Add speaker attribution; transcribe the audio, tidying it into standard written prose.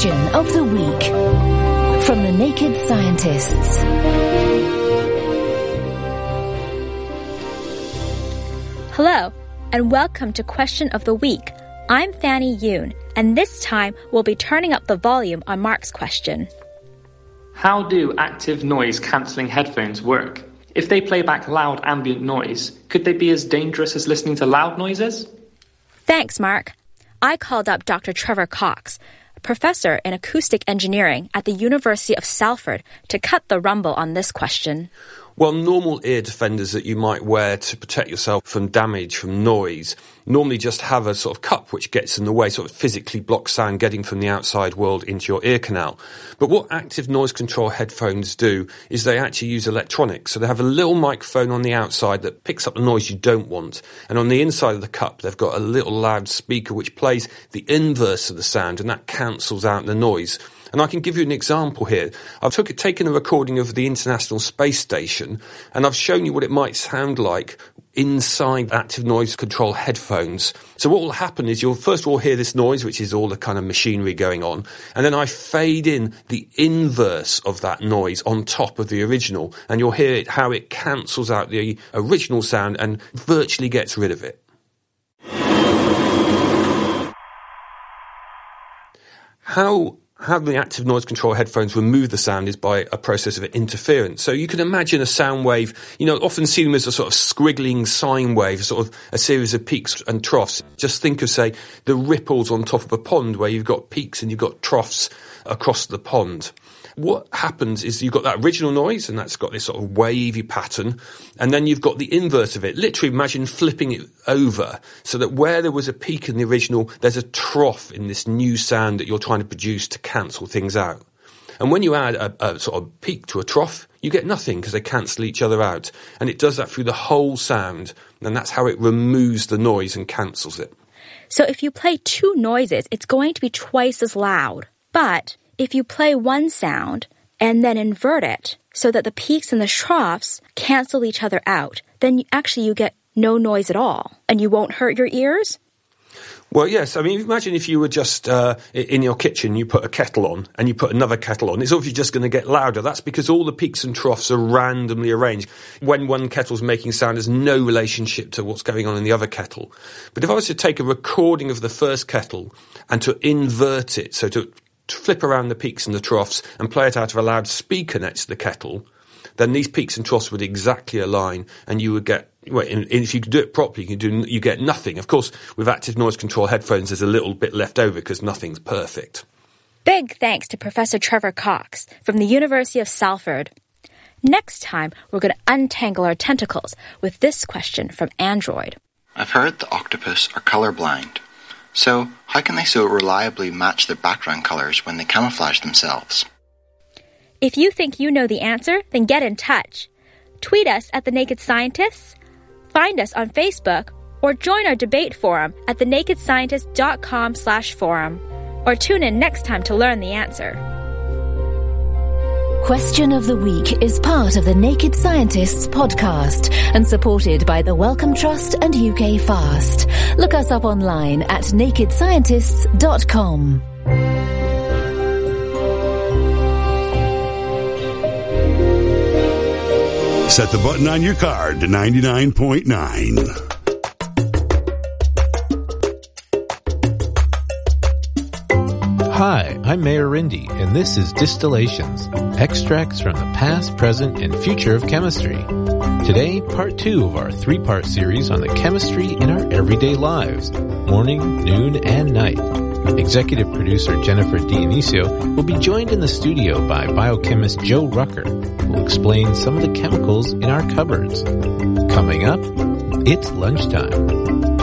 Speaker 1: Question of the Week from the Naked Scientists.
Speaker 2: Hello, and welcome to Question of the Week. I'm Fanny Yoon, and this time we'll be turning up the volume on Mark's question.
Speaker 3: How do active noise-cancelling headphones work? If they play back loud ambient noise, could they be as dangerous as listening to loud noises?
Speaker 2: Thanks, Mark. I called up Dr. Trevor Cox, a professor in acoustic engineering at the University of Salford, to cut the rumble on this question.
Speaker 4: Well, normal ear defenders that you might wear to protect yourself from damage, from noise, normally just have a sort of cup which gets in the way, sort of physically blocks sound getting from the outside world into your ear canal. But what active noise control headphones do is they actually use electronics. So they have a little microphone on the outside that picks up the noise you don't want. And on the inside of the cup, they've got a little loud speaker which plays the inverse of the sound, and that cancels out the noise. And I can give you an example here. I've taken a recording of the International Space Station, and I've shown you what it might sound like inside active noise control headphones. So what will happen is you'll first of all hear this noise, which is all the kind of machinery going on, and then I fade in the inverse of that noise on top of the original, and you'll hear it, how it cancels out the original sound and virtually gets rid of it. How the active noise control headphones remove the sound is by a process of interference. So you can imagine a sound wave, often see them as a sort of squiggling sine wave, sort of a series of peaks and troughs. Just think of, say, the ripples on top of a pond where you've got peaks and you've got troughs across the pond. What happens is you've got that original noise, and that's got this sort of wavy pattern, and then you've got the inverse of it. Literally imagine flipping it over so that where there was a peak in the original, there's a trough in this new sound that you're trying to produce to cancel things out. And when you add a sort of peak to a trough, you get nothing because they cancel each other out. And it does that through the whole sound, and that's how it removes the noise and cancels it.
Speaker 2: So if you play two noises, it's going to be twice as loud. But if you play one sound and then invert it so that the peaks and the troughs cancel each other out, then you get no noise at all, and you won't hurt your ears?
Speaker 4: Well, yes. I mean, imagine if you were just in your kitchen, you put a kettle on and you put another kettle on. It's obviously just going to get louder. That's because all the peaks and troughs are randomly arranged. When one kettle's making sound, there's no relationship to what's going on in the other kettle. But if I was to take a recording of the first kettle and to invert it, so to flip around the peaks and the troughs and play it out of a loudspeaker next to the kettle, then these peaks and troughs would exactly align, and you would get, if you could do it properly, you get nothing. Of course, with active noise control headphones, there's a little bit left over because nothing's perfect.
Speaker 2: Big thanks to Professor Trevor Cox from the University of Salford. Next time, we're going to untangle our tentacles with this question from Android.
Speaker 5: I've heard the octopus are colorblind. So, how can they so reliably match their background colors when they camouflage themselves?
Speaker 2: If you think you know the answer, then get in touch. Tweet us at The Naked Scientists, find us on Facebook, or join our debate forum at thenakedscientist.com/forum. Or tune in next time to learn the answer.
Speaker 1: Question of the Week is part of the Naked Scientists podcast and supported by the Wellcome Trust and UK Fast. Look us up online at nakedscientists.com.
Speaker 6: Set the button on your card to 99.9.
Speaker 7: Hi, I'm Mayor Rindy, and this is Distillations, extracts from the past, present, and future of chemistry. Today, part 2 of our 3-part series on the chemistry in our everyday lives, morning, noon, and night. Executive producer Jennifer Dionisio will be joined in the studio by biochemist Joe Rucker, who will explain some of the chemicals in our cupboards. Coming up, it's lunchtime.